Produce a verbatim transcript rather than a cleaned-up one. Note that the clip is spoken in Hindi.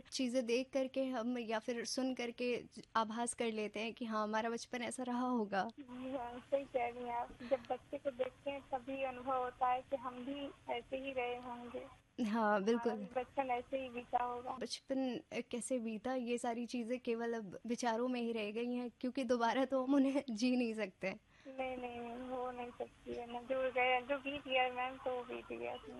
चीज़ें देख करके हम या फिर सुन करके आभास कर लेते हैं कि हाँ, हमारा बचपन ऐसा रहा होगा। जी हाँ, सही कह रही हैं आप। जब बच्चे को देखते हैं तभी अनुभव होता है कि हम भी ऐसे ही रहे होंगे, हाँ, हमारा बिल्कुल। भी बचपन ऐसे ही बीता होगा। बचपन अ, कैसे बीता, ये सारी चीज़ें केवल अब विचारों में ही रह गई हैं, क्योंकि दोबारा तो हम उन्हें जी नहीं सकते। नहीं, नहीं, नहीं, हो नहीं सकती है ना, जो गया जो बीत गया मैम, तो वो बीत गया।